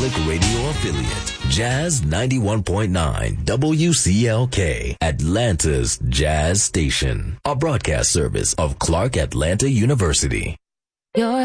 Public Radio affiliate, Jazz 91.9 WCLK, Atlanta's Jazz Station, a broadcast service of Clark Atlanta University.